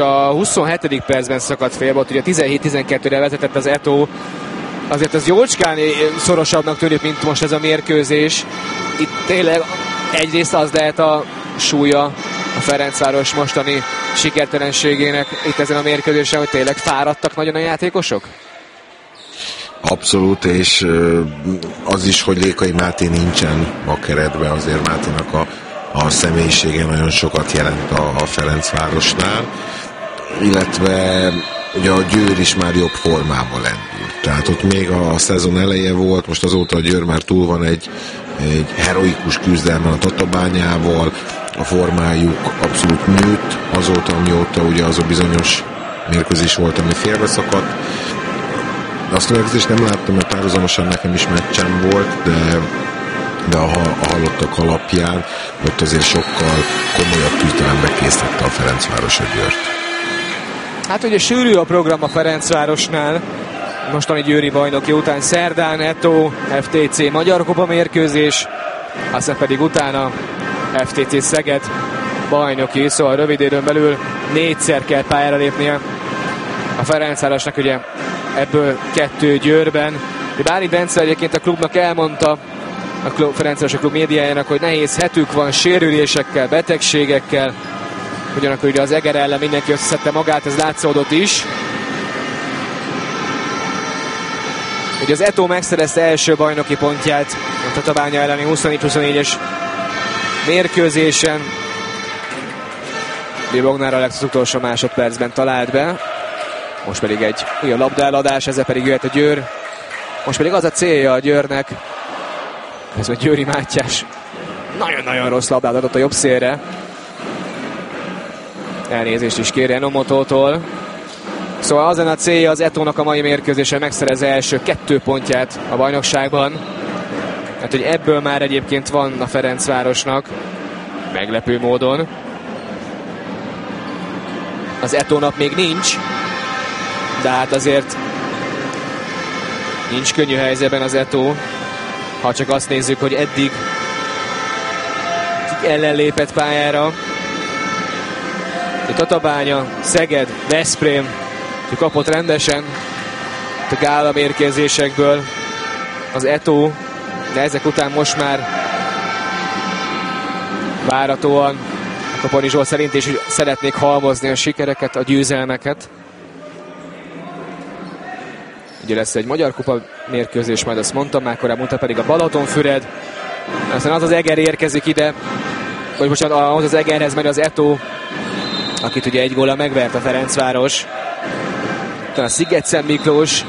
A 27. percben szakadt félbe, ott ugye 17-12-re vezetett az Eto. Azért az jócskán szorosabbnak tűnik, mint most ez a mérkőzés. Itt tényleg egyrészt az lehet a súlya a Ferencváros mostani sikertelenségének itt ezen a mérkőzésen, hogy tényleg fáradtak nagyon a játékosok? Abszolút, és az is, hogy Lékai Máté nincsen a keretben, azért Máténak a személyisége nagyon sokat jelent a Ferencvárosnál, illetve ugye a Győr is már jobb formában lendült. Tehát ott még a szezon eleje volt, most azóta a Győr már túl van egy heroikus küzdelmen a Tatabányával, a formájuk abszolút nőtt azóta, amióta ugye az a bizonyos mérkőzés volt, ami félbeszakadt. Azt a mérkőzést nem láttam, mert párhuzamosan nekem is meccsem volt, de a hallottak alapján ott azért sokkal komolyabb küzdelembe készítette a Ferencváros a Győrt. Hát ugye sűrű a program a Ferencvárosnál, mostani győri bajnoki után szerdán Eto, FTC Magyar Kupa mérkőzés, aztán pedig utána FTC Szeged bajnoki, szóval rövid időn belül 4-szer kell pályára lépnie a Ferencvárosnak, ugye ebből 2 Győrben. Bári Bence egyébként a klubnak elmondta, a Ferencváros klub médiájának, hogy nehéz hetük van sérülésekkel, betegségekkel, ugyanakkor ugye az Eger ellen mindenki összeszedte magát, ez látszódott is. Ugye az Eto megszerezte első bajnoki pontját a Tatabánya elleni 24-24-es mérkőzésen. Bognár az utolsó másodpercben talált be. Most pedig egy újabb labdaeladás, ezzel pedig jöhet a Győr. Most pedig az a célja a Győrnek. Ez a Győri Mátyás nagyon-nagyon rossz labdát adott a jobb szélre. Elnézést is kér Enomotótól. Szóval az a célja az Etónak a mai mérkőzésen, megszerez első 2 pontját a bajnokságban. Hát, hogy ebből már egyébként van a Ferencvárosnak, meglepő módon. Az Etónak még nincs, de hát azért nincs könnyű helyzetben az Eto, ha csak azt nézzük, hogy eddig ellenlépett pályára. Tatabánya, Szeged, Veszprém kapott rendesen a gála mérkőzésekből az Eto, de ezek után most már várhatóan a Kaponi Zsolt szerint is szeretnék halmozni a sikereket, a győzelmeket. Ugye lesz egy Magyar Kupa mérkőzés, majd azt mondtam, már korábban mondta, pedig a Balatonfüred. Aztán az Eger érkezik ide, vagy most ahhoz az Egerhez megy az Eto, akit ugye egy góllal megvert a Ferencváros. Utána a Szigetszent Miklós.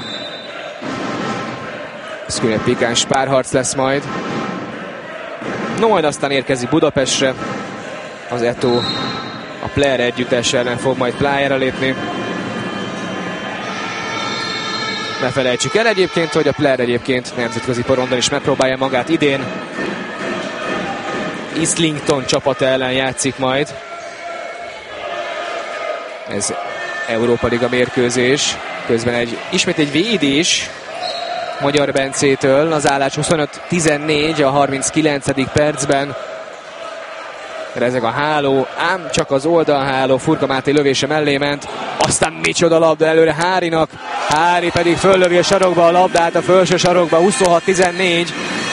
Ez külön egy pikáns párharc lesz majd. No, majd aztán érkezik Budapestre. Az Eto a Player együttes ellen fog majd pályára lépni. Ne felejtsük el egyébként, hogy a Player egyébként nemzetközi porondon is megpróbálja magát idén. Islington csapat ellen játszik majd. Ez Európa Liga mérkőzés. Közben ismét egy védés Magyar Bencétől. Az állás 25-14 a 39. percben. Rezeg a háló, ám csak az oldalháló, Furka Máté lövése mellé ment. Aztán micsoda labda előre Hárinak. Hári pedig föllövi a sarokba a labdát, a felső sarokba, 26-14.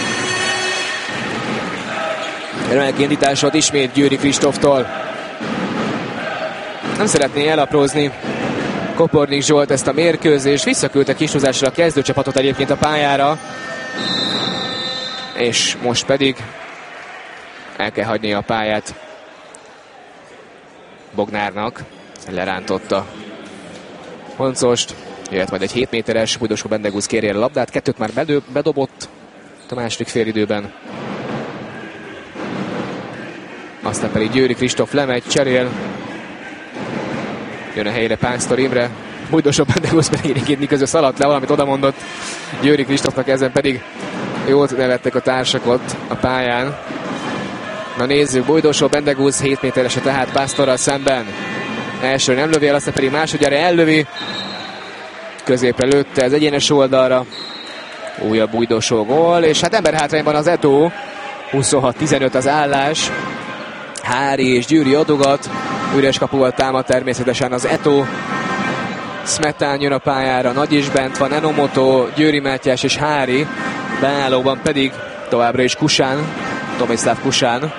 Remelkiindítás volt ismét Győri Kristóftól. Nem szeretné elaprózni Kopornik Zsolt ezt a mérkőzést. Visszaküldte kishúzásra a kezdőcsapatot egyébként a pályára. És most pedig el kell hagynia a pályát Bognárnak. Lerántotta Honcost. Jöhet majd egy 7 méteres, Bújdosó Bendegúz kérje a labdát. 2 már bedobott a második félidőben. Aztán pedig Győri Kristóf lemegy, cserél. Jön a helyre Pásztor Imre. Bújdosó Bendegúz pedig egyébként miközben szaladt le, valamit odamondott Győri Kristófnak, ezen pedig jót nevettek a társak ott a pályán. Na nézzük, Bújdosó Bendegúz 7 méterese tehát Pásztorral szemben. Első nem lövi el, aztán pedig másodjára ellövi. Középre lőtte, ez egyenes oldalra. Újabb Bújdosó gól, és hát emberhátrányban az Eto. 26-15 az állás. Hári és Győri adogat. Üres kapuval támad természetesen az Eto. Smetán jön a pályára, Nagy is bent van, Enomoto, Győri Mátyás és Hári. Beállóban pedig továbbra is Kusán, Tomislav Kusán.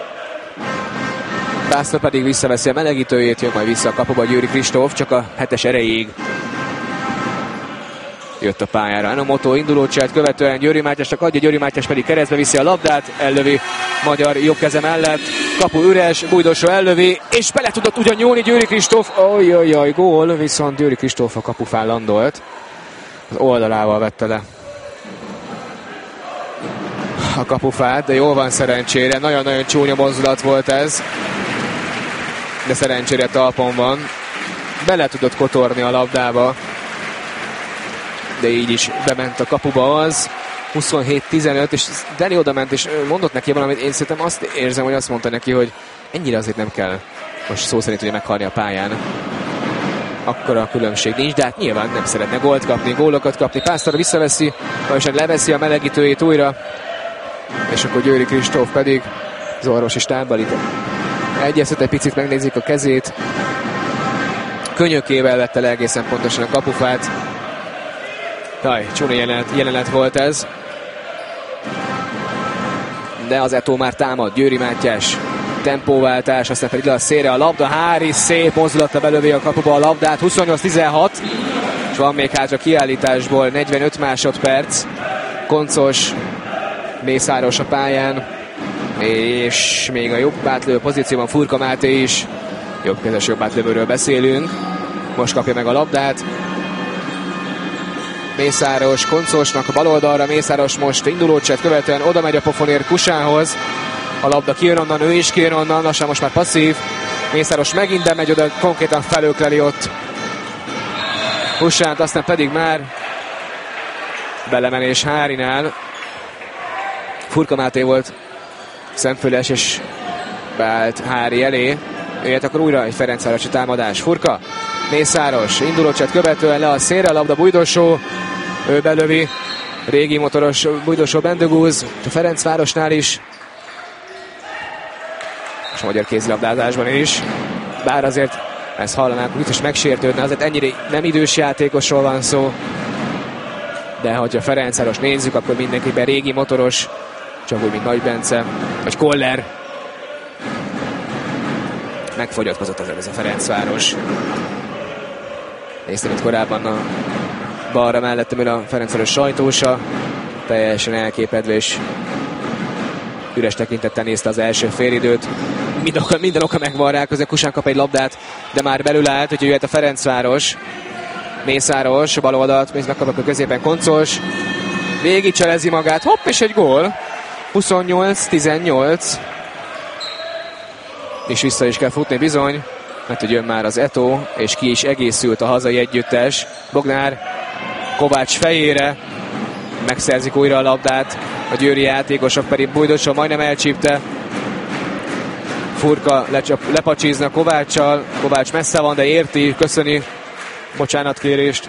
Pásztor pedig visszaveszi a melegítőjét, jön majd vissza a kapuba Győri Kristóf, csak a 7-es erejéig jött a pályára. Enomoto indulócsát követően Győri Mátyásnak adja, Győri Mátyás pedig keresztbe viszi a labdát, ellövi Magyar jobb keze mellett, kapu üres, Bújdosó ellövi, és bele tudott ugyan nyúlni Győri Kristóf, ojjajjaj, gól, viszont Győri Kristóf a kapufán landolt, az oldalával vette le a kapufát, de jól van szerencsére, nagyon-nagyon csúnya mozdulat volt ez, de szerencsére talpon van, bele tudott kotorni a labdába, de így is bement a kapuba az. 27-15, és Dani oda ment, és mondott neki valamit, én szerintem azt érzem, hogy azt mondta neki, hogy ennyire azért nem kell most szó szerint ugye meghalni a pályán. Akkora a különbség nincs, de hát nyilván nem szeretne gólt kapni, gólokat kapni. Pásztor visszaveszi, vagy leveszi a melegítőjét újra, és akkor Győri Kristóf pedig az orvosi stábbal itt egyeztet egy picit, megnézik a kezét. Könyökével vette le egészen pontosan a kapufát. Csúnya jelenet volt ez. De az Eto már támad, Győri Mátyás tempóváltás, aztán pedig le a szélre a labda, Hári szép mozdulata belövi a kapuba a labdát, 28-16, és van még hátra kiállításból 45 másodperc. Koncos, Mészáros a pályán, és még a jobb átlövő pozícióban Furka Máté is, jobbkezes jobb átlövőről beszélünk, most kapja meg a labdát. Mészáros Koncosnak a bal oldalra, Mészáros most indulócset követően oda megy a pofonér Kusánhoz, a labda kijön onnan, ő is kijön onnan, lassan most már passzív, Mészáros megint bemegy oda, konkrétan felökleli ott Kusánt, aztán pedig már belemenés Hárinál. Furka Máté volt szemfüles, és beállt Hári elé, jöhet akkor újra egy Ferencvárosi támadás. Furka, Mészáros, indulócset követően le a szélre, a labda Bújdosó, ő belövi, régi motoros Bújdosó Bendegúz, a Ferencvárosnál is, és a magyar kézilabdázásban is, bár azért ezt hallanánk, biztos megsértődne, azért ennyire nem idős játékosról van szó, de hogyha a Ferencváros nézzük, akkor mindenképpen régi motoros, csak úgy, mint Nagy Bence, vagy Koller. Megfogyatkozott azért ez a Ferencváros. Néztem itt korábban a balra mellettem ül a Ferencváros sajtósa, teljesen elképedve és üres tekintettel nézte az első félidőt. Minden oka megvan rá, közben Kusán kap egy labdát, de már belül állt, úgyhogy jöhet a Ferencváros. Mészáros, bal oldalt, megkapok a középen Koncos, végigcselezi magát, hopp, és egy gól. 28-18. És vissza is kell futni bizony, mert hogy jön már az Eto, és ki is egészült a hazai együttes. Bognár Kovács fejére, megszerzik újra a labdát, a győri játékosok pedig Bújdosó majdnem elcsípte. Furka lepacsízna Kováccsal, Kovács messze van, de érti, köszöni bocsánatkérést.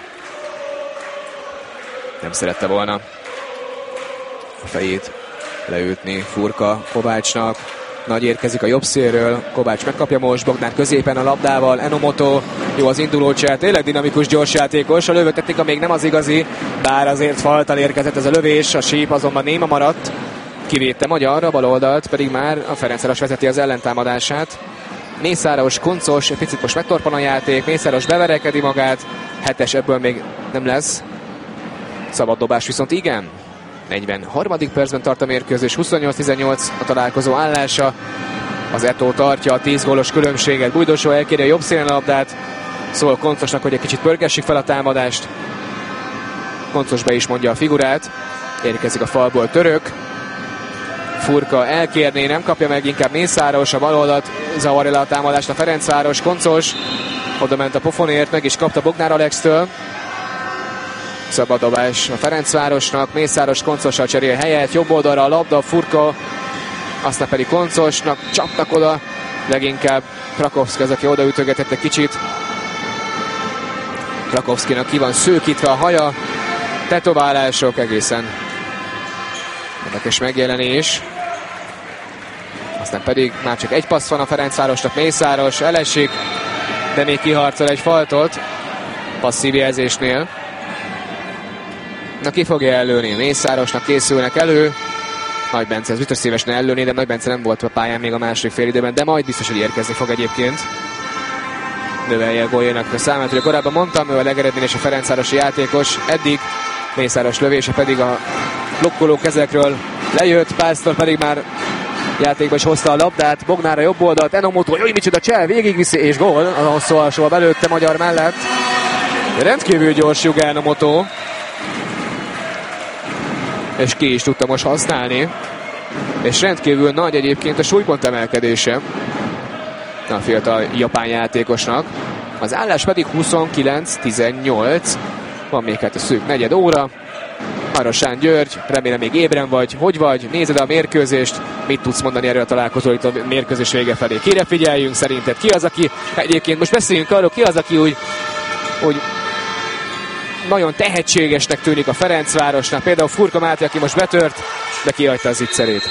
Nem szerette volna a fejét leütni Furka Kovácsnak. Nagy érkezik a jobb szélről, Kovács megkapja most, Bognár középen a labdával, Enomoto, jó az indulócsát, tényleg dinamikus, gyors játékos, a lövőtechnika még nem az igazi, bár azért faltal érkezett ez a lövés, a síp azonban néma maradt, kivédte Magyar, a bal oldalt, pedig már a Ferencváros vezeti az ellentámadását. Mészáros, Koncos, egy picit most megtorpan a játék, Mészáros beverekedi magát, 7-es ebből még nem lesz, szabad dobás viszont igen. 43. percben tart a mérkőzés, 28-18 a találkozó állása. Az Eto tartja a 10 gólos különbséget. Bújdosó elkéri a jobb szélen a labdát. Szól Koncosnak, hogy egy kicsit pörgessük fel a támadást. Koncos be is mondja a figurát. Érkezik a falból Török. Furka elkérné, nem kapja meg, inkább Mészáros, a bal oldalt zavarja le a támadást a Ferencváros. Koncos oda ment a pofonért, meg is kapta Bognár Alextől. Szabaddobás a Ferencvárosnak, Mészáros Koncossal cserél helyet, jobb oldalra a labda, Furka, aztán pedig Koncosnak csaptak oda, leginkább Krakovszki az, aki odaütögetett egy kicsit. Krakovszkinak ki van szőkítve a haja, tetoválások, egészen érdekes megjelenés. aztán pedig már csak egy passz van a Ferencvárosnak, Mészáros elesik, de még kiharcol egy faltot passzív jelzésnél. Na, ki fogja ellőni? Mészárosnak készülnek elő. Nagy Bence, ez biztos szívesne ellőni, de Nagy Bence nem volt a pályán még a második félidőben, de majd biztos, hogy érkezni fog egyébként. Növelje a góljának a számát, hogy korábban mondtam, ő a legeredményesebb Ferencvárosi játékos, eddig Mészáros lövése pedig a blokkoló kezekről lejött, Pásztor pedig már játékba is hozta a labdát, Bognár a jobb oldalt, Enomoto, jó, micsoda csel, végigviszi, és gól, a hosszú alsóval belőtte magyar mellett. Rendkívül gyors Juga Enomoto, és ki is tudta most használni, és rendkívül nagy egyébként a súlypont emelkedése a fiatal japán játékosnak. Az állás pedig 29-18, van még hát a szűk negyed óra. Marosán György, remélem még ébren vagy. Hogy vagy? Nézed a mérkőzést, mit tudsz mondani erről a találkozóról itt a mérkőzés vége felé? Kire figyeljünk szerinted? Ki az, aki egyébként most beszéljünk arról, ki az, aki úgy nagyon tehetségesnek tűnik a Ferencvárosnál. Például Furka Máté, aki most betört, de kihagyta az zicserét.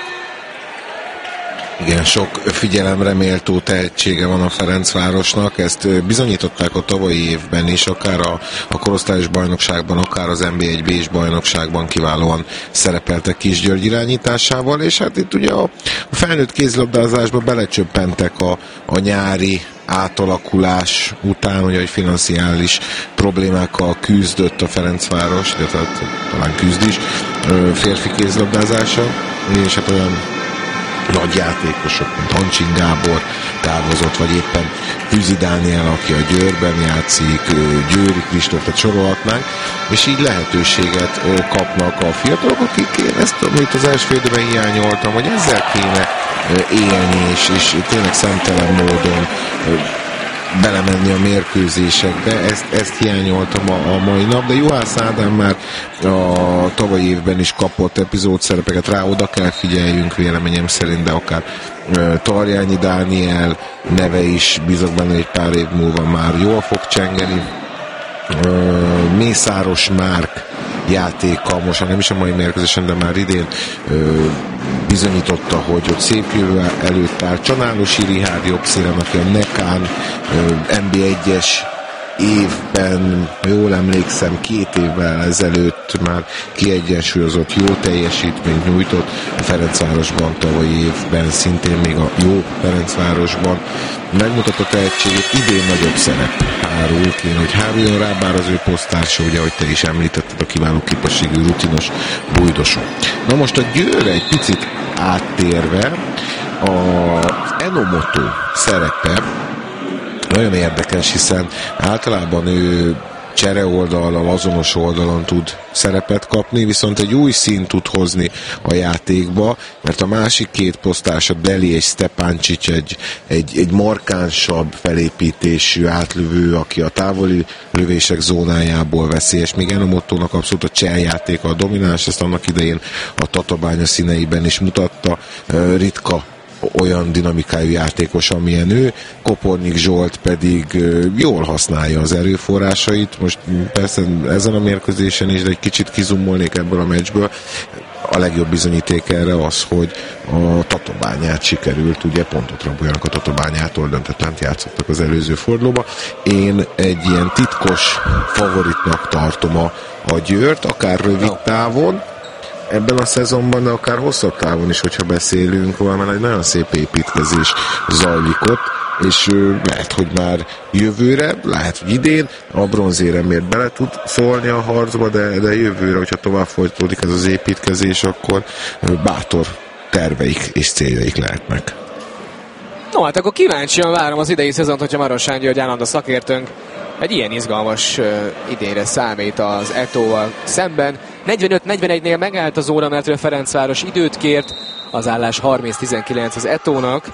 Igen, sok figyelemre méltó tehetsége van a Ferencvárosnak, ezt bizonyították a tavalyi évben is, akár a korosztályos bajnokságban, akár az NB1B-s bajnokságban kiválóan szerepeltek Kisgyörgy irányításával, és hát itt ugye a felnőtt kézilabdázásba belecsöppentek a nyári átalakulás után, hogy financiális problémákkal küzdött a Ferencváros, de talán küzd is férfi kézilabdázása, és hát olyan nagy játékosok, mint Hancsin Gábor távozott, vagy éppen Füzi Dániel, aki a Győrben játszik, Győri Kristóf, tehát sorolhatnánk, és így lehetőséget kapnak a fiatalok, akik én ezt, amit az első félidőben hiányoltam, hogy ezzel kéne élni, és tényleg szemtelen módon belemenni a mérkőzésekbe, ezt hiányoltam a mai nap, de Juhász Ádám már a tavalyi évben is kapott epizódszerepeket, rá oda kell figyeljünk véleményem szerint, de akár Tarjányi Dániel neve is, bízok benne, egy pár év múlva már jól fog csengeni. Mészáros Márk játéka, most nem is a mai mérkőzésen, de már idén bizonyította, hogy ott szép jövő előtt áll. Csanálosi Rihárd jobb színen, aki a Nekán NB1-es évben, jól emlékszem, 2 évvel ezelőtt már kiegyensúlyozott, jó teljesítményt nyújtott a Ferencvárosban tavalyi évben, szintén még a jó Ferencvárosban megmutatott tehetségét, idén nagyobb szerep hárul, kéne, hogy háruljon rá, bár az ő posztársa, ugye, ahogy te is említetted, a kiváló képességű, rutinos Bújdosó. Na most a Győr egy picit áttérve, az Enomoto szerepe nagyon érdekes, hiszen általában ő csere oldallal, azonos oldalon tud szerepet kapni, viszont egy új színt tud hozni a játékba, mert a másik két posztás, a Deli és Stepáncsics egy markánsabb felépítésű átlövő, aki a távoli lövések zónájából veszélyes, míg Enomotónak abszolút a cseljátéka a domináns, ezt annak idején a Tatabánya színeiben is mutatta, ritka olyan dinamikájú játékos, amilyen ő. Kopornyik Zsolt pedig jól használja az erőforrásait. Most persze ezen a mérkőzésen is, de egy kicsit kizumolnék ebből a meccsből. A legjobb bizonyíték erre az, hogy a Tatabányát sikerült, ugye pontot raboljanak a Tatabányától, döntetlent játszottak az előző fordulóba. Én egy ilyen titkos favoritnak tartom a Győrt, akár rövid távon, ebben a szezonban, de akár hosszabb távon is, hogyha beszélünk, mert egy nagyon szép építkezés zajlik ott, és lehet, hogy már jövőre, lehet, hogy idén a bronzéremért bele tud szólni a harcba, de jövőre, hogyha tovább folytatódik ez az építkezés, akkor bátor terveik és céljaik lehetnek. No, hát akkor kíváncsian várom az idei szezont, hogyha Marosán György állandó szakértőnk egy ilyen izgalmas idénre számít az Etóval szemben. 45-41-nél megállt az óra, mert a Ferencváros időt kért, az állás 30-19 az Etónak.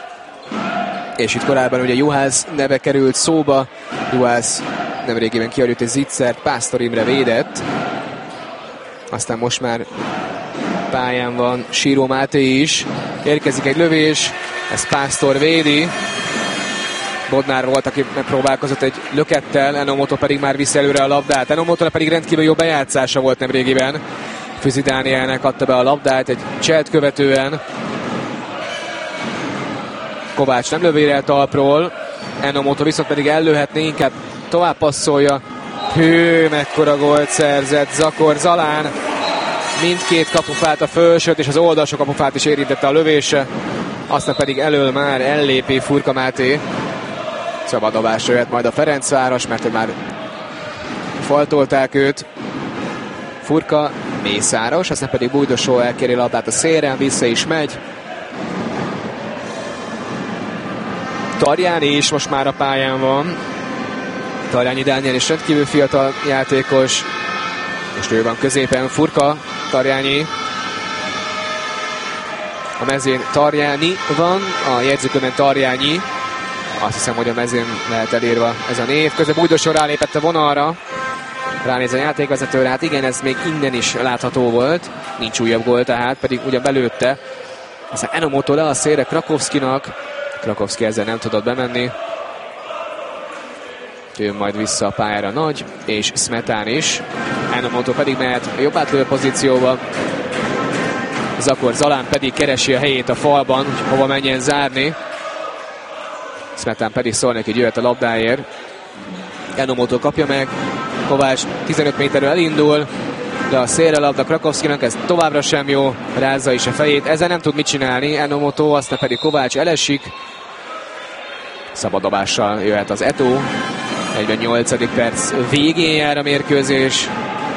És itt korábban ugye Juhász neve került szóba. Juhász nemrégiben kiadott egy zicsert, Pásztor Imre védett. Aztán most már pályán van Síró Máté is. Érkezik egy lövés, ezt Pásztor védi. Bodnár volt, aki megpróbálkozott egy lökettel, Enomoto pedig már viszi előre a labdát. Enomoto pedig rendkívül jó bejátszása volt nemrégiben. Füzi Dánielnek adta be a labdát egy cselt követően. Kovács nem lövi el talpról, Enomoto viszont pedig ellőhetné, inkább tovább passzolja. Hű, mekkora gólt szerzett Zakor Zalán. Mindkét kapufát, a felsőt és az oldalsó kapufát is érintette a lövése. Aztán pedig elől már ellépi Furka Máté. Szabaddobásra jöhet majd a Ferencváros, mert már faltolták őt. Furka, Mészáros, aztán pedig Bújdosó elkéri labdát a szélre, vissza is megy. Tarjáni is most már a pályán van. Tarjányi Dániel is rendkívül fiatal játékos. Most ő van középen, Furka, Tarjányi. A mezőn Tarjáni van, a jegyzőkönyvben Tarjányi. Azt hiszem, hogy a mezőn lehet elírva ez a név. Közben Bújdosó rálépett a vonalra. Ránéz a játékvezetőre, hát igen, ez még innen is látható volt. Nincs újabb gól, tehát pedig ugye belőtte. Aztán Enomoto le a szélre Krakowskinak. Krakowski ezzel nem tudott bemenni. Jön majd vissza a pályára Nagy, és Smetán is. Enomoto pedig mehet a jobb átlövő pozícióba. Zakor Zalán pedig keresi a helyét a falban, hogy hova menjen zárni. Smetán pedig szól neki, hogy jöhet a labdáért. Enomoto kapja meg. Kovács 15 méterről elindul, de a szélre labda Krakowskinak, ez továbbra sem jó, rázza is a fejét, ezzel nem tud mit csinálni Enomoto, aztán pedig Kovács elesik. Szabaddobással jöhet az Eto'o. 48. perc végén jár a mérkőzés.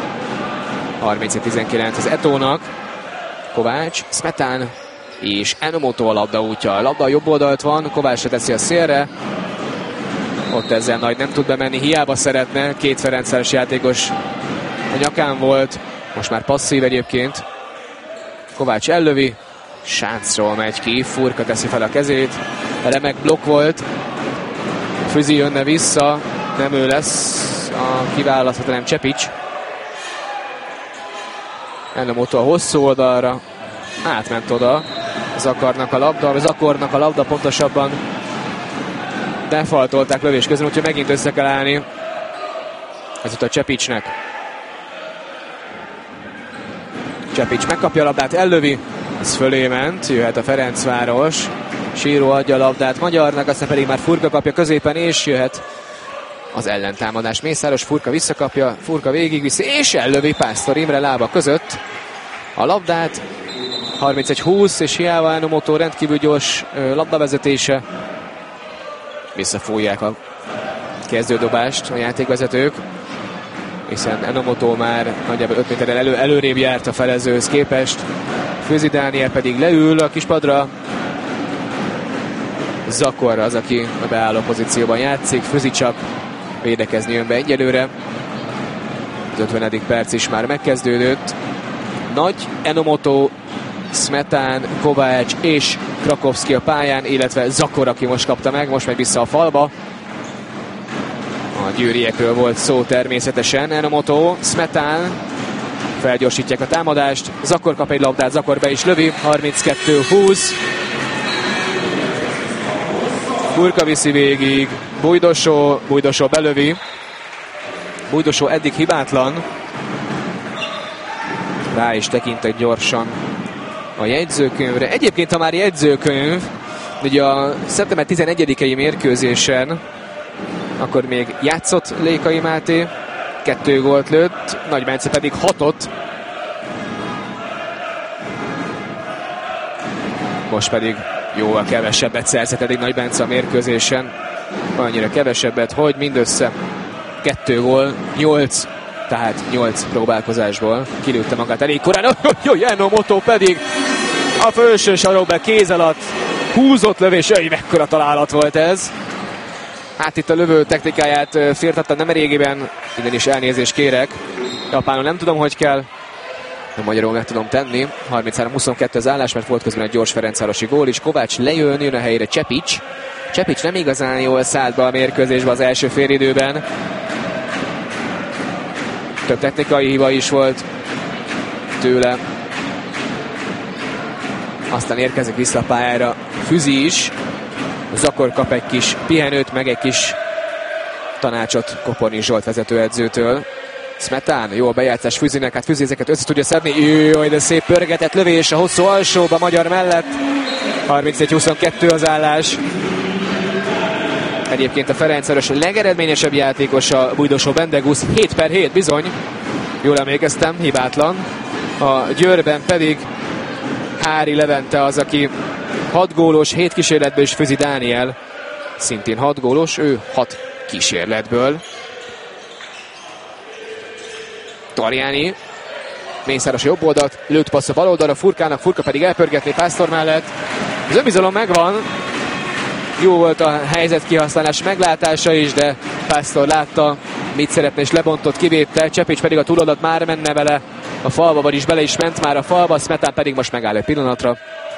30-19 az Eto'ónak. Kovács, Smetán és Enomoto a labda útja. A labda a jobb oldalt van, Kovács se teszi a szélre. Ott ezzel Nagy nem tud bemenni, hiába szeretne. Két Ferencváros játékos a nyakán volt. Most már passzív egyébként. Kovács ellövi. Sáncról megy ki, Furka teszi fel a kezét. Remek blokk volt. Füzi jönne vissza. Nem ő lesz a kiválasztható, hanem Csepics. Enomoto a hosszú oldalra. Átment oda. Zakornak a labda pontosabban. Befaltolták lövés közben, úgyhogy megint össze kell állni. Ez itt a Csepicsnek. Csepics megkapja a labdát, ellövi. Ez fölé ment, jöhet a Ferencváros. Síró adja a labdát Magyarnak, aztán pedig már Furka kapja középen, és jöhet az ellentámadás. Mészáros, Furka visszakapja, Furka végigviszi, és ellövi Pásztor Imre lába között a labdát. 31-20, és hiába Enomoto rendkívül gyors labdavezetése. Visszafújják a kezdődobást a játékvezetők, hiszen Enomoto már nagyjából 5 méterrel előrébb járt a felezőhöz képest. Füzi Dániel pedig leül a kispadra. Zakor az, aki a beálló pozícióban játszik, Füzi csak védekezni jön be egyelőre. Az 50. perc is már megkezdődött. Nagy, Enomoto, Smetán, Kovács és Krakowski a pályán, illetve Zakor, aki most kapta meg, most megy vissza a falba. A győriekről volt szó természetesen. Enomoto, Smetán felgyorsítják a támadást. Zakor kap egy labdát, Zakor be is lövi. 32-20. Furka viszi végig. Bújdosó belövi. Bújdosó eddig hibátlan. Rá is tekintek gyorsan a jegyzőkönyvre. Egyébként, ha már jegyzőkönyv, ugye a szeptember 11-i mérkőzésen akkor még játszott Lékai Máté, 2 gólt lőtt, Nagy Bence pedig 6-ot. Most pedig jóval kevesebbet szerzett eddig Nagy Bence a mérkőzésen. Annyira kevesebbet, hogy mindössze 2 gól, 8, tehát 8 próbálkozásból kilőtte magát elég korán. Enomoto pedig a felső sarokba kéz alatt húzott lövés, mekkora találat volt ez. Hát itt a lövő technikáját firtatta nem régiben, innen is elnézést kérek. Japánul nem tudom, hogy kell, de magyarul meg tudom tenni. 33-22 az állás, mert volt közben egy gyors Ferencvárosi gól is. Kovács jön a helyére Csepics. Csepics nem igazán jól szállt be a mérkőzésbe az első félidőben. Több technikai hiba is volt tőle. Aztán érkezik vissza a pályára Füzi is. Zakor kap egy kis pihenőt, meg egy kis tanácsot Koporni Zsolt vezetőedzőtől. Smetán, jó a bejátszás Füzinek, hát Füzi ezeket össze tudja szedni. Jaj, de szép pörgetett lövés a hosszú alsóba Magyar mellett. 31-22 az állás. Egyébként a Ferencváros legeredményesebb játékosa Bujdosó Bendegusz, 7/7 bizony. Jól emlékeztem, hibátlan. A Győrben pedig Hári Levente az, aki 6 gólos, 7 kísérletből, és Füzi Dániel szintén 6 gólos, ő 6 kísérletből. Tarjáni, Mészáros jobb oldalt, lőtt passz a bal oldalra Furkának, Furka pedig elpörgetné Pásztor mellett. Az önbizalom megvan, jó volt a helyzet kihasználás meglátása is, de Pásztor látta, mit szeretne, és lebontott, kivédte. Csepics pedig a túloldalt már menne vele a falba, vagyis bele is ment már a falba, Smetán pedig most megáll egy pillanatra.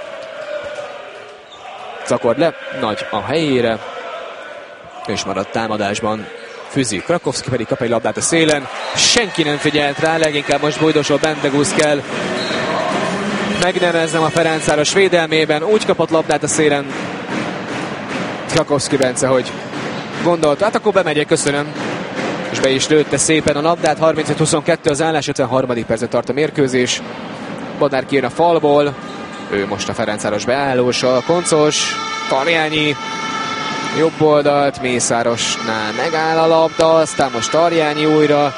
Szakord le, nagy a helyére, és maradt támadásban Füzi. Krakowski pedig kap egy labdát a szélen. Senki nem figyelt rá, leginkább most Bujdosó Bendegusz kell megneveznem a Ferencváros védelmében. Úgy kapott labdát a szélen Krakowski Bence, hogy gondolta, hát akkor bemegyek, köszönöm. És be is lőtte szépen a labdát. 35-22 az állás, 53. percet tart a mérkőzés. Bodnár kijön a falból. Ő most a Ferencváros beállósa. Koncos, Tarjányi jobb oldalt, Mészárosnál megáll a labda, aztán most Tarjányi újra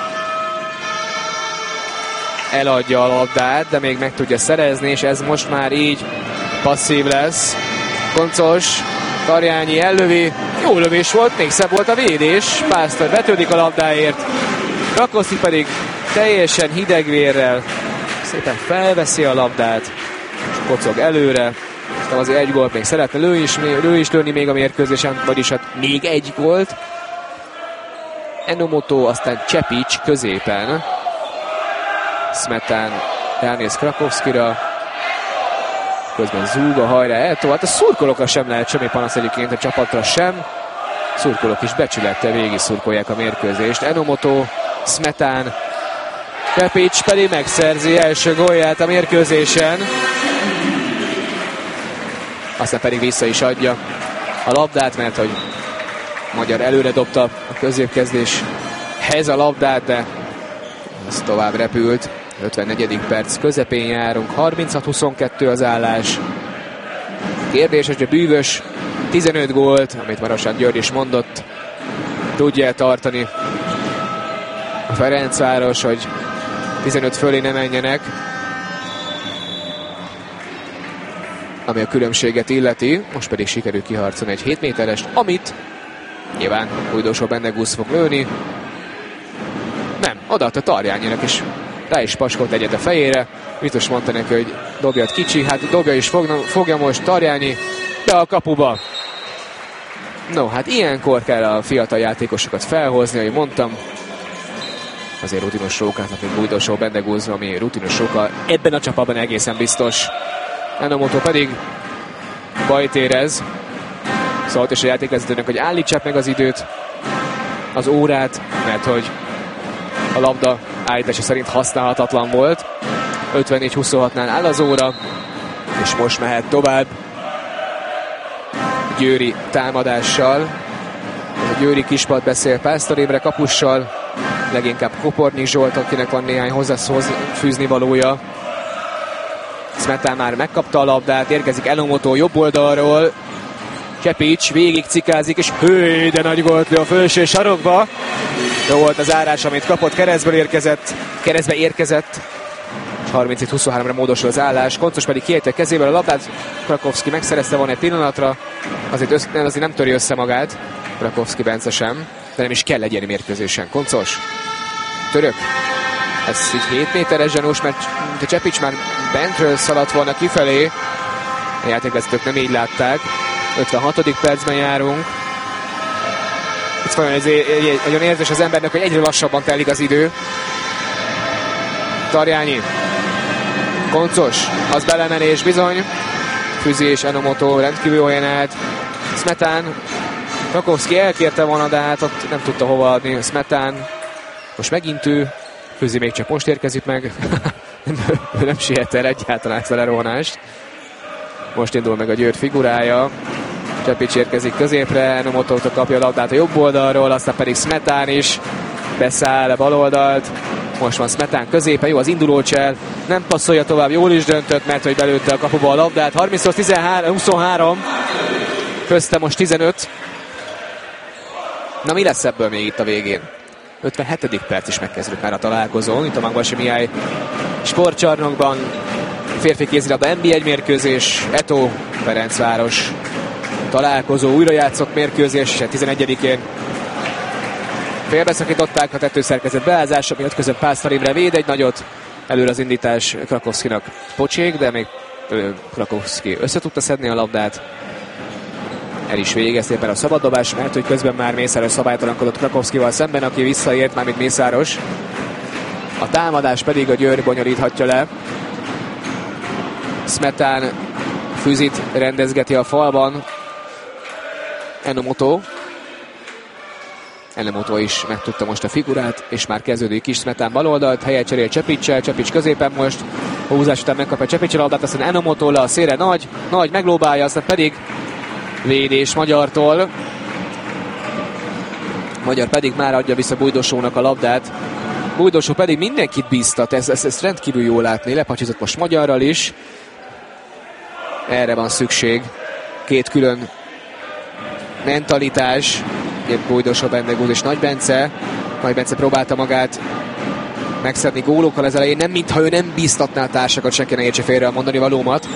eladja a labdát, de még meg tudja szerezni, és ez most már így passzív lesz. Koncos, Tarjányi ellövi, jó lövés volt, még szebb volt a védés, Pásztor vetődik a labdáért, Rakoszi pedig teljesen hidegvérrel szépen felveszi a labdát, kocog előre. De azért egy gólt még szeretne lő is lőni még a mérkőzésen, vagyis hát még egy gólt. Enomoto, aztán Csepics középen. Smetán elnéz Krakowskira. Közben zúg a hajrá Eltó. Hát a szurkolókra sem lehet semmi panasz egyébként, a csapatra sem. Szurkolók is becsülettel végig szurkolják a mérkőzést. Enomoto, Smetán, Csepics pedig megszerzi első gólját a mérkőzésen. Aztán pedig vissza is adja a labdát, mert hogy Magyar előre dobta a középkezdéshez a labdát, de ez tovább repült. 54. perc közepén járunk, 36-22 az állás. Kérdés, hogy a bűvös 15 gólt, amit Marosán György is mondott, tudja tartani a Ferencváros, hogy 15 fölé ne menjenek. Ami a különbséget illeti, most pedig sikerül kiharcolni egy 7 méterest, amit nyilván Bujdosó Bendegusz fog lőni. Nem, odaadta Tarjányinak, és rá is paskolt egyet a fejére. Biztos mondta neki, hogy dobjad kicsi, hát dobja is fogja most Tarjányi, de a kapuba. No, hát ilyenkor kell a fiatal játékosokat felhozni, ahogy mondtam. Azért rutinos rókáknak, mint Bujdosó Bendegusz, ami rutinos róka ebben a csapatban egészen biztos. Enomoto pedig bajt érez. Szólt és a játékvezetőnek, hogy állítsák meg az időt, az órát, mert hogy a labda állítása szerint használhatatlan volt. 54-26-nál áll az óra, és most mehet tovább Győri támadással. A Győri kispad beszél Pásztor Imre kapussal, leginkább Kopornyik Zsolt, akinek van néhány hozzáfűzni valója. Smetán már megkapta a labdát, érkezik Enomoto jobb oldalról. Csepics végig cikázik, és hőj, de nagy gólt lő a felső sarokba. Jó volt az árás, amit kapott, keresztbe érkezett. 37-23-ra módosul az állás. Koncos pedig kiejtett kezével a labdát. Krakowski megszerezte volna egy pillanatra. Azért nem töri össze magát. Krakowski Bence sem. De nem is kell egy ilyen mérkőzésen. Koncos. Török. Ez így 7 méteres zsanús, mert a Csepics már bentről szaladt volna kifelé. A játékvezetők nem így látták. 56. percben járunk. Itt van nagyon érzés az embernek, hogy egyre lassabban telik az idő. Tarjányi. Koncos. Az belemenés bizony. Füzi és Enomoto rendkívül olyan állt. Smetán. Krakowski elkérte volna, de hát ott nem tudta hova adni. Smetán. Most megint ő. Füzi még csak most érkezik meg. Ő nem siet el egyáltalán ezt a lerohanást. Most indul meg a Győr figurája. Csepics érkezik középre, Enomoto kapja a labdát a jobb oldalról, aztán pedig Smetán is beszáll a bal oldalt. Most van Smetán középen, jó az induló csel, nem passzolja tovább, jól is döntött, mert hogy belőtte a kapuba a labdát. 30-23, közte most 15. Na mi lesz ebből még itt a végén? 57. perc is megkezdődik már a találkozón, itt a Magvasi Mihály sportcsarnokban. Férfi kézilabda NB1 mérkőzés, Eto Ferencváros találkozó, újra játszott mérkőzés 11-én. Félbeszakították a tetőszerkezet beázása miatt, közben Pásztor Imre véd egy nagyot. Előre az indítás Krakowskinak pocsék, de még Krakowski össze tudta szedni a labdát. El is végezte éppen a szabaddobás, mert hogy közben már Mészáros szabálytalankodott Krakowskival szemben, aki visszaért, mármint Mészáros. A támadás pedig a Győr bonyolíthatja le. Smetán Füzit rendezgeti a falban. Enomoto is megtudta most a figurát, és már kezdődik is. Smetán baloldalt, helyet cserél Csepicsel, Csepics középen most. Húzás után megkapja Csepics a labdát, aztán Enomoto le a szélre, nagy meglóbálja, aztán pedig védés Magyartól. Magyar pedig már adja vissza Bujdosónak a labdát. Bujdosó pedig mindenkit bíztat, ezt rendkívül jól látni. Lepacsizott most Magyarral is. Erre van szükség. Két külön mentalitás. Bujdosó, Bendegúz és Nagy Bence. Nagy Bence próbálta magát megszedni gólokkal az elején. Nem mintha ő nem bíztatná a társakat, senki ne értse félre a mondani valómat.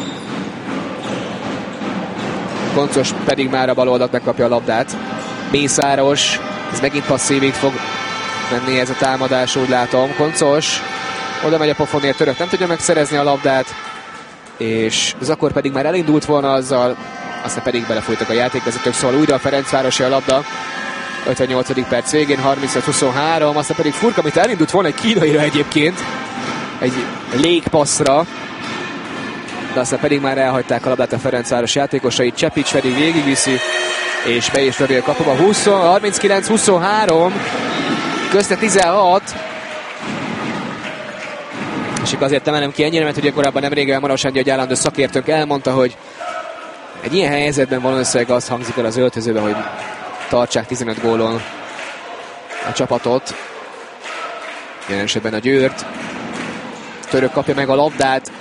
Koncos pedig már a bal oldalt megkapja a labdát. Mészáros, ez megint passzívig fog menni ez a támadás, úgy látom. Koncos, oda megy a pofonért, Török nem tudja megszerezni a labdát, és Zakor pedig már elindult volna azzal, aztán pedig belefújtak a játékvezetők, szóval újra a Ferencvárosi a labda. 58. perc végén, 35-23, aztán pedig Furka, amit elindult volna egy kínaira egyébként, egy légpasszra, de aztán pedig már elhagyták a labdát a Ferencváros játékosai. Csepics pedig végigviszi, és be is lövi a kapuba. 39-23, közte 16. És azért emelem ki ennyire, mert ugye korábban nem régen Maros Andi, egy állandó szakértőnk elmondta, hogy egy ilyen helyzetben valószínűleg az hangzik el az öltözőben, hogy tartsák 15 gólon a csapatot. Ilyen esetben a Győrt. Török kapja meg a labdát.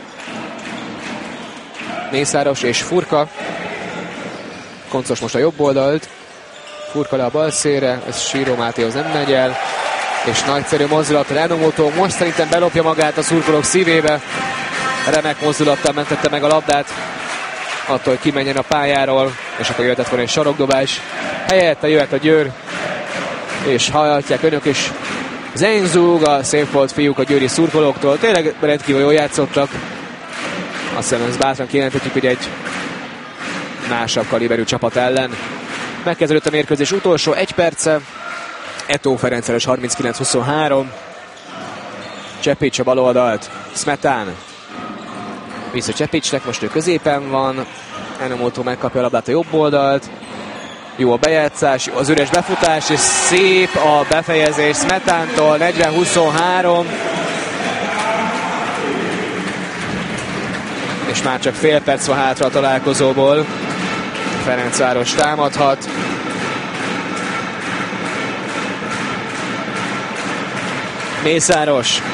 Mészáros és Furka. Koncos most a jobb oldalt. Furka le a bal szélre, ez Síró Mátéhoz nem megy el. És nagyszerű mozdulat, Enomoto most szerintem belopja magát a szurkolók szívébe. Remek mozdulattal mentette meg a labdát, attól, hogy kimenjen a pályáról, és akkor jöhetett volna egy sarokdobás. Helyette jöhet a Győr, és hallhatják önök is. Zengzúg, a szép volt fiúk a győri szurkolóktól. Tényleg rendkívül jól játszottak. Azt hiszem, ezt bátran kijelenthetjük, hogy egy másabb kaliberű csapat ellen. Megkezdődött a mérkőzés utolsó 1 perce. Eto Ferencváros 39-23. Csepics a bal oldalt. Smetán vissza Csepicsnek, most ő középen van. Enomoto megkapja a labdát a jobb oldalt. Jó a bejátszás, jó az üres befutás, és szép a befejezés Smetántól. 40-23. És már csak fél perc van hátra a találkozóból. Ferencváros támadhat. Mészáros.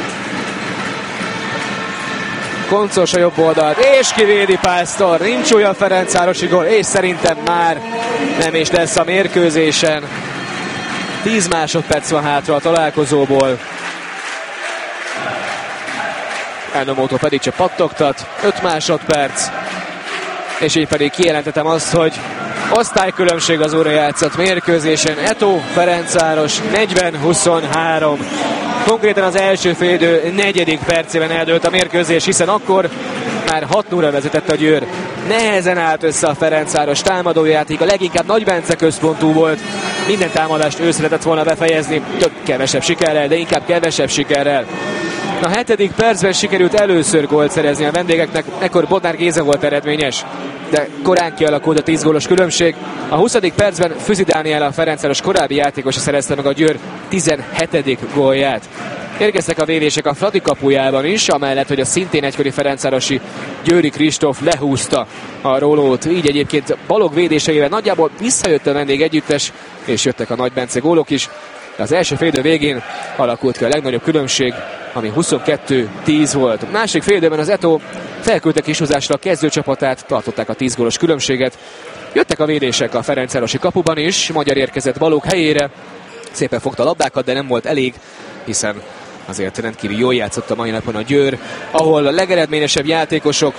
Koncos a jobb oldalt, és kivédi Pásztor. Nincs olyan Ferencvárosi gól, és szerintem már nem is lesz a mérkőzésen. 10 másodperc van hátra a találkozóból. Enomoto pedig csak pattogtat. 5 másodperc. És így pedig kijelentetem azt, hogy osztálykülönbség az újra játszott mérkőzésen. Eto Ferencváros 40-23. Konkrétan az első félidő 4. percében eldőlt a mérkőzés, hiszen akkor már 6-0-ra vezetett a Győr. Nehezen állt össze a Ferencváros támadójáték, a leginkább Nagy Bence központú volt. Minden támadást ő szeretett volna befejezni, kevesebb sikerrel, de inkább kevesebb sikerrel. A 7. percben sikerült először gólt szerezni a vendégeknek, ekkor Bodnár Géza volt eredményes, de korán kialakult a 10 gólos különbség. A 20. percben Füzi Dániel, a Ferencváros korábbi játékosa szerezte meg a Győr 17. gólját. Érkeztek a védések a Fradi kapujában is, amellett, hogy a szintén egykori ferencvárosi Győri Kristóf lehúzta a rólót. Így egyébként Balog védéseivel nagyjából visszajött a vendég együttes, és jöttek a Nagy Bence gólok is. De az első félidő végén alakult ki a legnagyobb különbség, ami 22-10 volt. Másik félidőben az Eto felküldte kisúzásra a kezdőcsapatát, tartották a 10 gólos különbséget. Jöttek a védések a ferencvárosi kapuban is, magyar érkezett Balogh helyére, szépen fogta a labdákat, de nem volt elég, hiszen azért rendkívül jól játszott a mai napon a Győr, ahol a legeredményesebb játékosok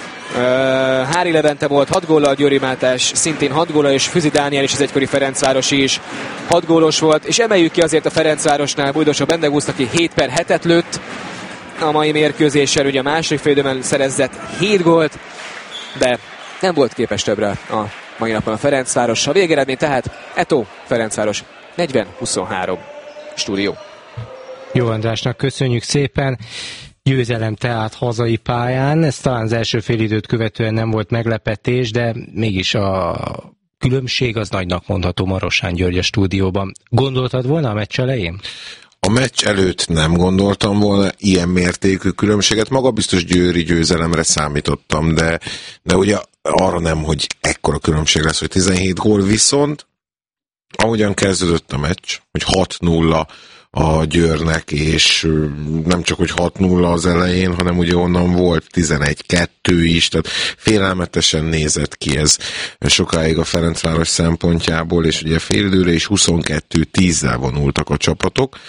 Hári Levente volt 6 góllal, Győri Mátyás szintén 6 góllal, és Füzi Dániel is az egykori ferencvárosi is 6 gólos volt, és emeljük ki azért a Ferencvárosnál Bújdosa Bendegúzt, aki 7/7 lőtt a mai mérkőzésen, ugye a második félidőben szerezett 7 gólt, de nem volt képes többre a mai napon a Ferencváros. A végeredmény tehát Eto Ferencváros 40-23. Stúdió. Jó Andrásnak köszönjük szépen. Győzelem tehát hazai pályán. Ez talán az első félidőt követően nem volt meglepetés, de mégis a különbség az nagynak mondható Marosán György a stúdióban. Gondoltad volna a meccs elején? A meccs előtt nem gondoltam volna ilyen mértékű különbséget. Magabiztos győri győzelemre számítottam, de ugye arra nem, hogy ekkora különbség lesz, hogy 17 gól, viszont ahogyan kezdődött a meccs, hogy 6-0 a Győrnek, és nem csak, hogy 6-0 az elején, hanem ugye onnan volt 11-2 is, tehát félelmetesen nézett ki ez sokáig a Ferencváros szempontjából, és ugye félidőre is 22-10-zel vonultak a csapatok.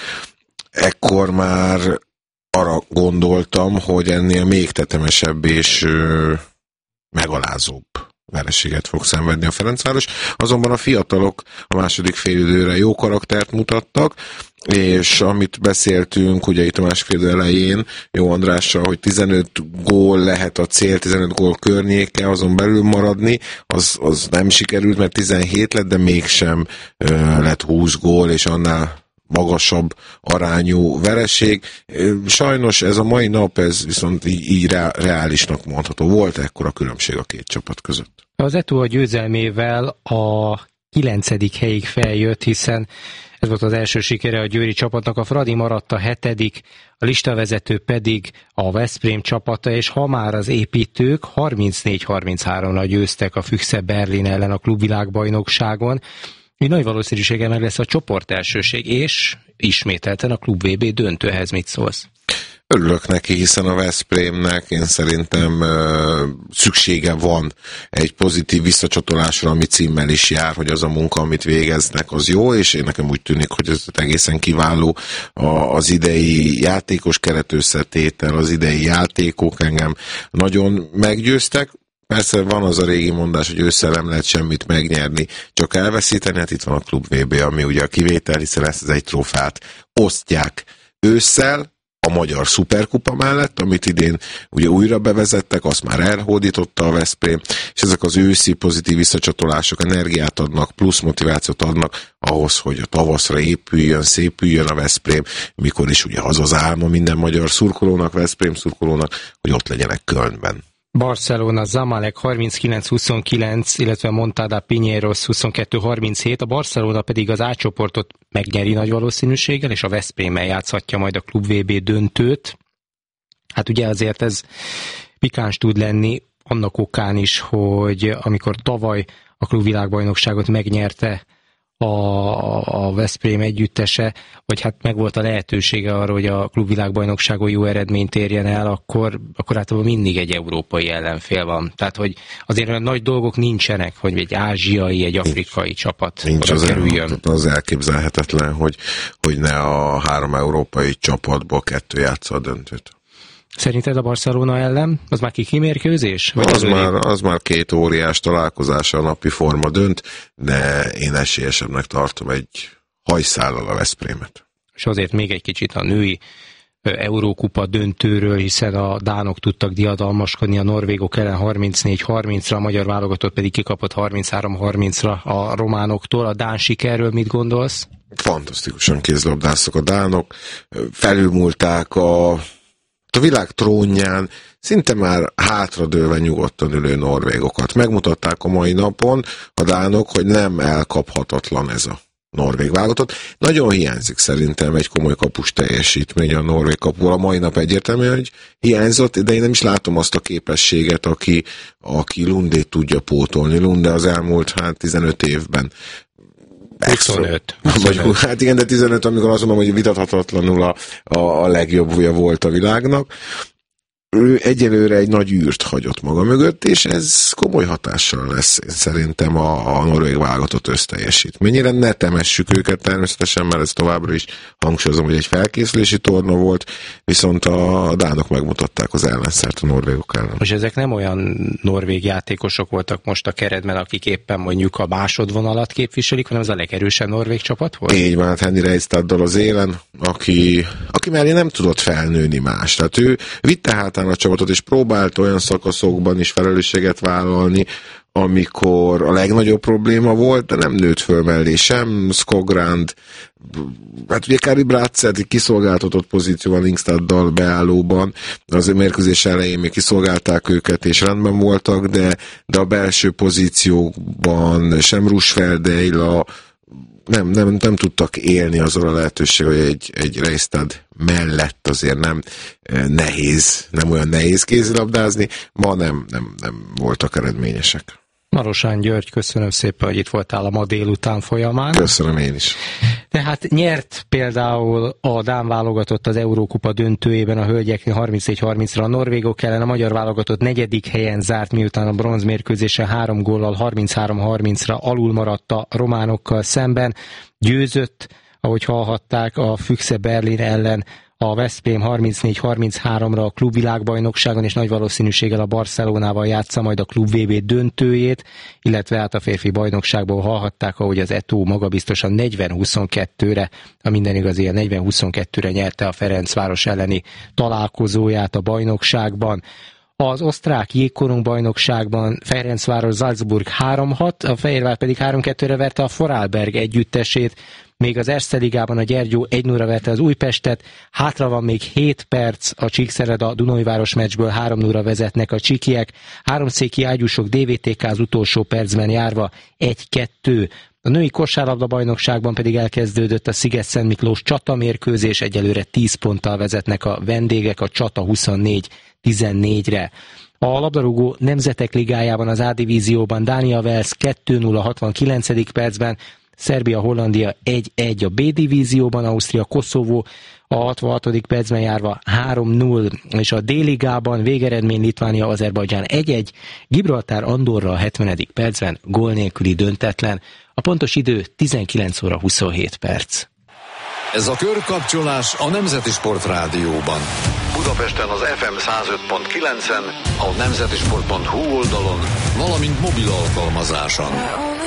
Ekkor már arra gondoltam, hogy ennél még tetemesebb és megalázóbb vereséget fog szenvedni a Ferencváros. Azonban a fiatalok a második félidőre jó karaktert mutattak, és amit beszéltünk ugye itt a második félidő elején Jó Andrással, hogy 15 gól lehet a cél, 15 gól környéke, azon belül maradni, az nem sikerült, mert 17 lett, de mégsem lett 20 gól, és annál magasabb arányú vereség. Sajnos ez a mai nap, ez viszont így reálisnak mondható. Volt ekkora különbség a két csapat között? Az Eto a győzelmével a 9. helyig feljött, hiszen ez volt az első sikere a győri csapatnak. A Fradi maradt a 7., a listavezető pedig a Veszprém csapata, és ha már az építők 34-33-ra győztek a Füchse Berlin ellen a klubvilágbajnokságon, így nagy valószínűséggel meg lesz a csoportelsőség, és ismételten a Klub VB döntőhez mit szólsz? Örülök neki, hiszen a Veszprémnek én szerintem szüksége van egy pozitív visszacsatolásra, ami címmel is jár, hogy az a munka, amit végeznek, az jó, és én nekem úgy tűnik, hogy ez egészen kiváló az idei játékos keretösszetétel, az idei játékok engem nagyon meggyőztek. Persze van az a régi mondás, hogy ősszel nem lehet semmit megnyerni, csak elveszíteni, hát itt van a Klub VB, ami ugye a kivétel, hiszen ezt az egy trófát osztják ősszel, a magyar szuperkupa mellett, amit idén ugye újra bevezettek, azt már elhódította a Veszprém, és ezek az őszi pozitív visszacsatolások energiát adnak, plusz motivációt adnak ahhoz, hogy a tavaszra épüljön, szépüljön a Veszprém, mikor is ugye az álma minden magyar szurkolónak, Veszprém szurkolónak, hogy ott legyenek Kölnben. Barcelona, Zamalek 39-29, illetve Montada Pinheiros 22-37, a Barcelona pedig az A csoportot megnyeri nagy valószínűséggel, és a Veszprémmel játszhatja majd a Klub VB döntőt. Hát ugye azért ez pikáns tud lenni, annak okán is, hogy amikor tavaly a klubvilágbajnokságot megnyerte a Veszprém együttese, vagy hát megvolt a lehetősége arra, hogy a klubvilágbajnokságon jó eredményt érjen el, akkor általában mindig egy európai ellenfél van. Tehát, hogy azért olyan nagy dolgok nincsenek, hogy egy ázsiai, egy afrikai csapat oda kerüljön. Az elképzelhetetlen, hogy ne a 3 európai csapatból 2 játsza a döntőt. Szerinted a Barcelona ellen? Az már kimérkőzés? Az már 2 óriás találkozása, a napi forma dönt, de én esélyesebbnek tartom egy hajszállal a Veszprémet. És azért még egy kicsit a női Eurókupa döntőről, hiszen a dánok tudtak diadalmaskodni a norvégok ellen 34-30-ra, a magyar válogatott pedig kikapott 33-30-ra a románoktól. A dán sikerről mit gondolsz? Fantasztikusan kézlabdászok a dánok, felülmúlták a világ trónján szinte már hátradőlve nyugodtan ülő norvégokat. Megmutatták a mai napon a dánok, hogy nem elkaphatatlan ez a norvég válogatott. Nagyon hiányzik szerintem egy komoly kapus teljesítmény a norvég kapuval. A mai nap egyértelműen, hogy hiányzott, de én nem is látom azt a képességet, aki Lundét tudja pótolni. Lunde az elmúlt 15 évben 25. Hát igen, de 15, amikor azt mondom, hogy vitathatatlanul a legjobbja volt a világnak. Ő egyelőre egy nagy űrt hagyott maga mögött, és ez komoly hatással lesz szerintem a norvég válogatott összteljesítményére. Ne temessük őket természetesen, mert ez továbbra is hangsúlyozom, hogy egy felkészülési torna volt, viszont a dánok megmutatták az ellenszert a norvégok ellen. Most ezek nem olyan norvég játékosok voltak most a keretben, akik éppen mondjuk a másodvonalat képviselik, hanem az a legerősebb norvég csapat volt? Így van, hát Henry Reistaddal az élen, aki mellé nem tudott felnőni más. Tehát ő vitte hátán a csapatot, és próbált olyan szakaszokban is felelősséget vállalni, amikor a legnagyobb probléma volt, de nem nőtt föl mellé sem Skogrand, hát ugye Kari Bratzett kiszolgáltatott pozícióban Ingstaddal beállóban, az mérkőzés elején még kiszolgálták őket, és rendben voltak, de a belső pozíciókban sem Rusfeldeil nem tudtak élni azzal a lehetőséggel, hogy egy Reistad mellett azért nem olyan nehéz kézilabdázni, ma nem voltak eredményesek. Marosán György, köszönöm szépen, hogy itt voltál a ma délután folyamán. Köszönöm én is. Tehát nyert például a dán válogatott az Eurókupa döntőjében a hölgyeknél 31-30-ra a norvégok ellen, a magyar válogatott 4. helyen zárt, miután a bronzmérkőzésen 3 góllal 33-30-ra alul maradt a románokkal szemben. Győzött, ahogy hallhatták, a Füchse Berlin ellen a Veszprém 34-33-ra a klubvilágbajnokságon, és nagy valószínűséggel a Barcelonával játsza majd a klub VB döntőjét, illetve hát a férfi bajnokságból hallhatták, ahogy az Eto'o magabiztosan 40-22-re, a minden igaz, ilyen 40-22-re nyerte a Ferencváros elleni találkozóját a bajnokságban. Az osztrák jégkorong bajnokságban Ferencváros Salzburg 3-6, a Fehérvár pedig 3-2-re verte a Vorarlberg együttesét, még az Erste Ligában a Gyergyó 1-0-ra verte az Újpestet, hátra van még 7 perc a Csíkszereda Dunajváros meccsből, 3-0-ra vezetnek a csikiek, háromszéki ágyúsok DVTK az utolsó percben járva 1-2. A női kosárlabda bajnokságban pedig elkezdődött a Sziget-Szent Miklós csatamérkőzés, egyelőre 10 ponttal vezetnek a vendégek, a csata 24-14-re. A labdarúgó Nemzetek Ligájában az A-divízióban Dánia Wales 2-0 a 69. percben, Szerbia-Hollandia 1-1 a B-divízióban, Ausztria-Koszovó a 66. percben járva 3-0, és a D-ligában végeredmény Litvánia-Azerbajdzsán 1-1, Gibraltár-Andorra a 70. percben gól nélküli döntetlen. A pontos idő 19 óra 27 perc. Ez a körkapcsolás a Nemzeti Sport Rádióban. Budapesten az FM 105.9-en, a nemzetisport.hu oldalon, valamint mobil alkalmazáson.